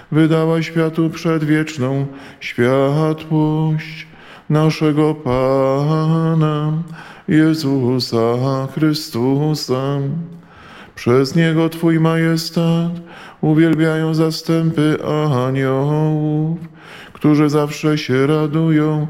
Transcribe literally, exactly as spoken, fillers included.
wydała światu przedwieczną światłość naszego Pana Jezusa Chrystusa. Przez Niego Twój majestat uwielbiają zastępy aniołów, którzy zawsze się radują